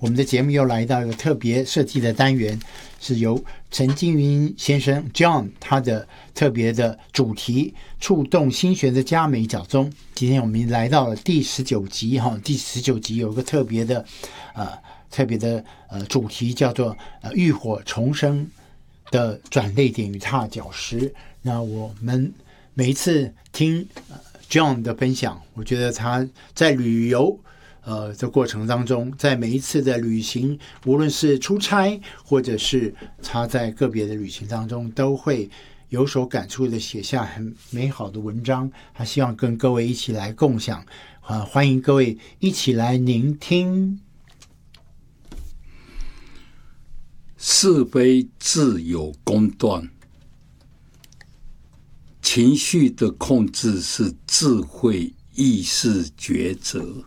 我们的节目又来到一个特别设计的单元，是由陈金云先生 John 他的特别的主题触动心弦的嘉美角钟。今天我们来到了第19集第19集有一个特别的主题叫做浴火重生的转捩点与踏脚石。那我们每一次听John 的分享，我觉得他在旅游的过程当中，在每一次的旅行，无论是出差或者是他在个别的旅行当中，都会有所感触的写下很美好的文章，他希望跟各位一起来共享，欢迎各位一起来聆听。 是非自有公断，情绪的控制是智慧意识抉择。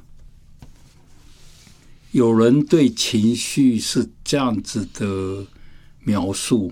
有人对情绪是这样子的描述：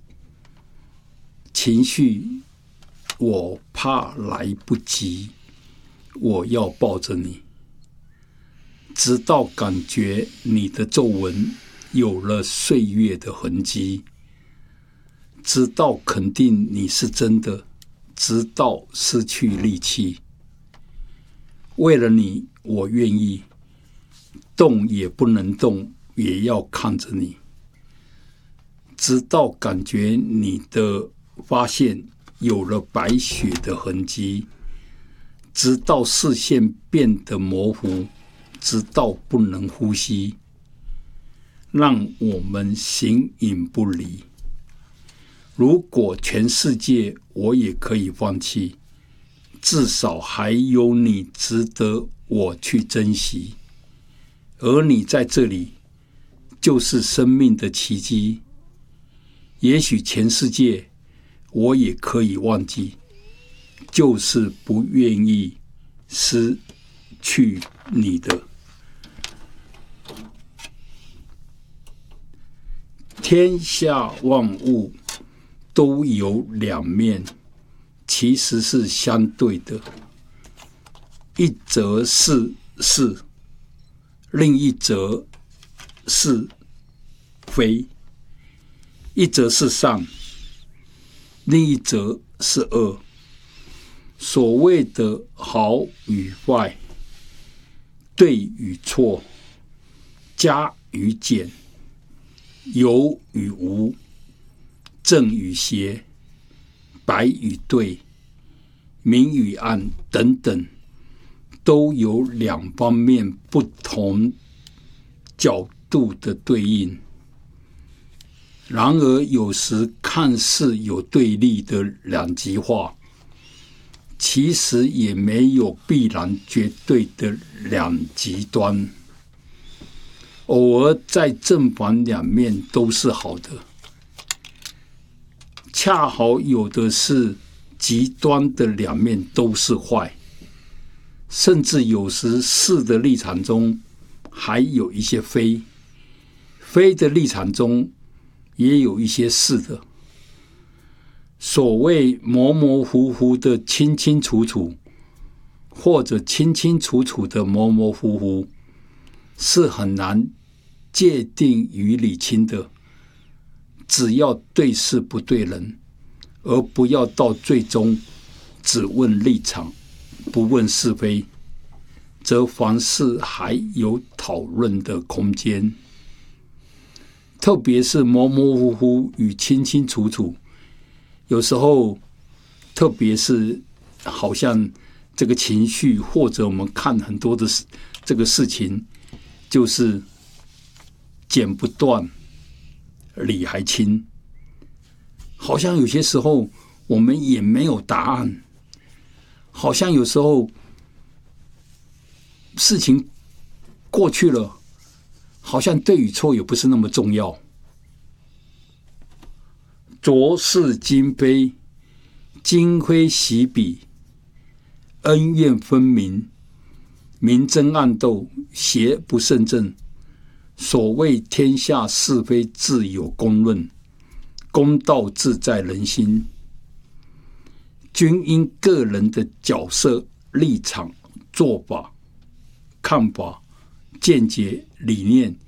情绪，我怕来不及，我要抱着你，直到感觉你的皱纹有了岁月的痕迹，直到肯定你是真的，直到失去力气。为了你，我愿意动也不能动，也要看着你，直到感觉你的发现有了白雪的痕迹，直到视线变得模糊，直到不能呼吸，让我们形影不离。如果全世界我也可以放弃，至少还有你值得我去珍惜。而你在这里，就是生命的奇迹。也许全世界我也可以忘记，就是不愿意失去你的。天下万物都有两面，其实是相对的，一则是是，另一则是非；一则是善，另一则是恶。所谓的好与坏，对与错，加与减，有与无，正与邪，白与对，明与暗等等，都有两方面不同角度的对应。然而有时看似有对立的两极化，其实也没有必然绝对的两极端，偶尔在正反两面都是好的，恰好有的是极端的两面都是坏，甚至有时是的立场中还有一些非，非的立场中也有一些是的。所谓模模糊糊的清清楚楚，或者清清楚楚的模模糊糊，是很难界定与理清的。只要对事不对人，而不要到最终只问立场，不问是非，则凡事还有讨论的空间。特别是模模糊糊与清清楚楚，有时候特别是好像这个情绪，或者我们看很多的这个事情，就是剪不断理还清，好像有些时候我们也没有答案，好像有时候事情过去了，好像对与错也不是那么重要。浊世今非，今非昔比，恩怨分明，明争暗斗，邪不胜正。所谓天下是非自有公论，公道自在人心。均因个人的角色、立场、做法、看法、见解、理念